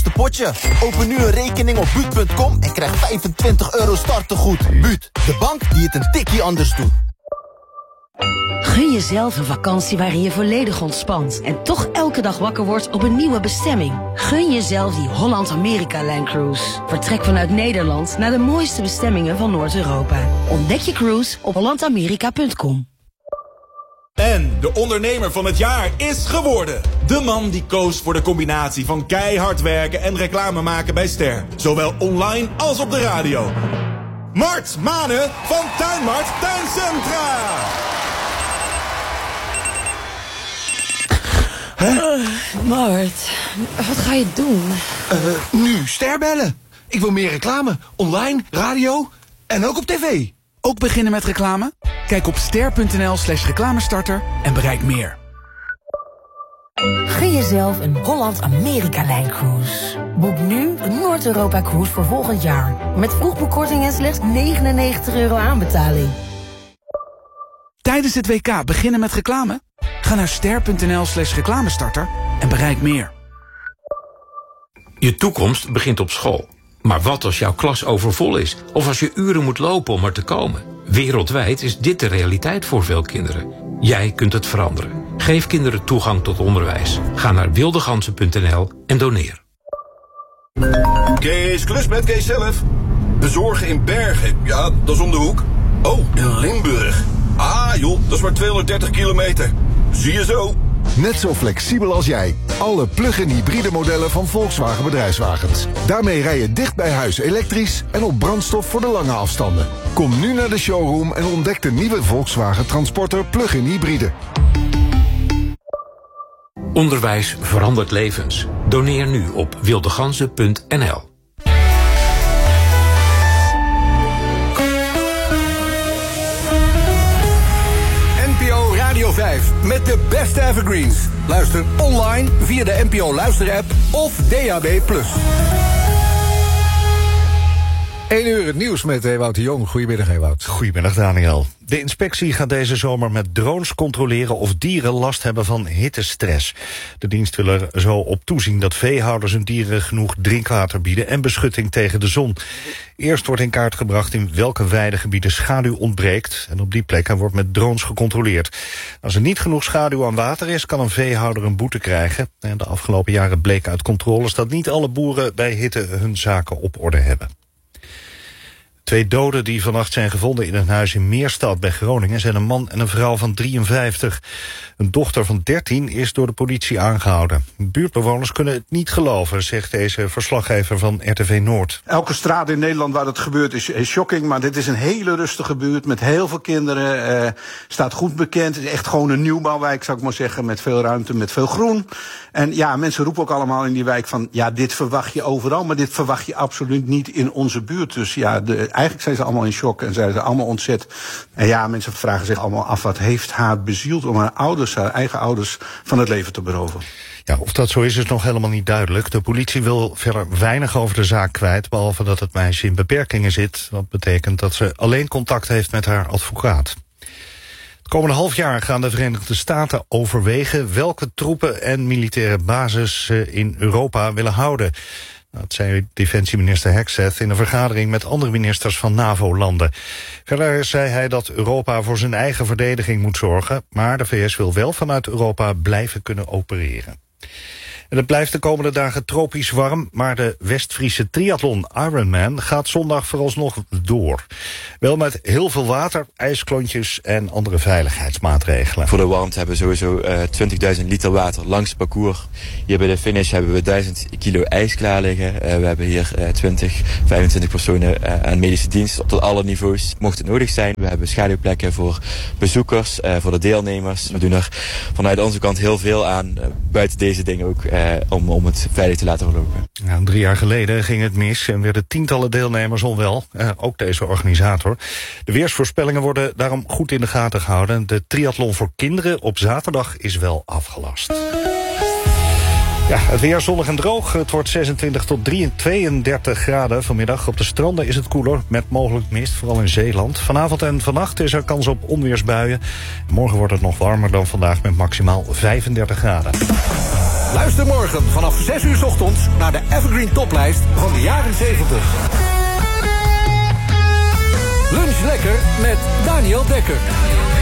grootste potje. Open nu een rekening op Buut.com en krijg €25 startegoed. Buut, de bank die het een tikkie anders doet. Gun jezelf een vakantie waarin je volledig ontspant en toch elke dag wakker wordt op een nieuwe bestemming. Gun jezelf die Holland-Amerika-lijncruise. Vertrek vanuit Nederland naar de mooiste bestemmingen van Noord-Europa. Ontdek je cruise op hollandamerika.com. En de ondernemer van het jaar is geworden. De man die koos voor de combinatie van keihard werken en reclame maken bij Ster. Zowel online als op de radio. Mart Manen van Tuinmart Tuincentra. Mart, wat ga je doen? Nu Ster bellen. Ik wil meer reclame. Online, radio en ook op tv. Ook beginnen met reclame? Kijk op ster.nl/reclamestarter en bereik meer. Gun jezelf een Holland-Amerika-lijncruise. Boek nu een Noord-Europa-cruise voor volgend jaar. Met vroegboekkorting en slechts €99 aanbetaling. Tijdens het WK beginnen met reclame? Ga naar ster.nl/reclamestarter en bereik meer. Je toekomst begint op school. Maar wat als jouw klas overvol is? Of als je uren moet lopen om er te komen? Wereldwijd is dit de realiteit voor veel kinderen. Jij kunt het veranderen. Geef kinderen toegang tot onderwijs. Ga naar wildegansen.nl en doneer. Kees Klus met Kees zelf. Bezorgen in Bergen. Ja, dat is om de hoek. Oh, in Limburg. Ah joh, dat is maar 230 kilometer. Zie je zo. Net zo flexibel als jij. Alle plug-in hybride modellen van Volkswagen Bedrijfswagens. Daarmee rij je dicht bij huis elektrisch en op brandstof voor de lange afstanden. Kom nu naar de showroom en ontdek de nieuwe Volkswagen Transporter plug-in hybride. Onderwijs verandert levens. Doneer nu op wildegansen.nl. NPO Radio 5 met de beste evergreens. Luister online via de NPO Luister-app of DAB+. 1 uur het nieuws met Ewout de Jong. Goedemiddag, Ewout. Goedemiddag, Daniel. De inspectie gaat deze zomer met drones controleren of dieren last hebben van hittestress. De dienst wil er zo op toezien dat veehouders hun dieren genoeg drinkwater bieden en beschutting tegen de zon. Eerst wordt in kaart gebracht in welke weidegebieden schaduw ontbreekt en op die plekken wordt met drones gecontroleerd. Als er niet genoeg schaduw aan water is, kan een veehouder een boete krijgen. En de afgelopen jaren bleek uit controles dat niet alle boeren bij hitte hun zaken op orde hebben. 2 doden die vannacht zijn gevonden in een huis in Meerstad bij Groningen zijn een man en een vrouw van 53. Een dochter van 13 is door de politie aangehouden. Buurtbewoners kunnen het niet geloven, zegt deze verslaggever van RTV Noord. Elke straat in Nederland waar het gebeurt is shocking, maar dit is een hele rustige buurt met heel veel kinderen. Staat goed bekend, het is echt gewoon een nieuwbouwwijk, zou ik maar zeggen, met veel ruimte, met veel groen. En ja, mensen roepen ook allemaal in die wijk van, ja, dit verwacht je overal, maar dit verwacht je absoluut niet in onze buurt. Dus ja, eigenlijk zijn ze allemaal in shock en zijn ze allemaal ontzet. En ja, mensen vragen zich allemaal af, wat heeft haar bezield om haar eigen ouders van het leven te beroven. Ja, of dat zo is nog helemaal niet duidelijk. De politie wil verder weinig over de zaak kwijt, behalve dat het meisje in beperkingen zit. Dat betekent dat ze alleen contact heeft met haar advocaat. Het komende half jaar gaan de Verenigde Staten overwegen welke troepen en militaire bases ze in Europa willen houden. Dat zei defensieminister Hegseth in een vergadering met andere ministers van NAVO-landen. Verder zei hij dat Europa voor zijn eigen verdediging moet zorgen, maar de VS wil wel vanuit Europa blijven kunnen opereren. En het blijft de komende dagen tropisch warm, maar de West-Friese triathlon Ironman gaat zondag vooralsnog door. Wel met heel veel water, ijsklontjes en andere veiligheidsmaatregelen. Voor de warmte hebben we sowieso 20.000 liter water langs het parcours. Hier bij de finish hebben we 1000 kilo ijs klaar liggen. We hebben hier 25 personen aan medische dienst tot alle niveaus. Mocht het nodig zijn, we hebben schaduwplekken voor bezoekers, voor de deelnemers. We doen er vanuit onze kant heel veel aan, buiten deze dingen ook, om het veilig te laten verlopen. Ja, 3 jaar geleden ging het mis en werden tientallen deelnemers onwel. Ook deze organisator. De weersvoorspellingen worden daarom goed in de gaten gehouden. De triathlon voor kinderen op zaterdag is wel afgelast. Ja, het weer zonnig en droog. Het wordt 26 tot 32 graden vanmiddag. Op de stranden is het koeler, met mogelijk mist, vooral in Zeeland. Vanavond en vannacht is er kans op onweersbuien. Morgen wordt het nog warmer dan vandaag met maximaal 35 graden. Luister morgen vanaf 6 uur 's ochtends naar de Evergreen Toplijst van de jaren 70. Lunch lekker met Daniel Dekker.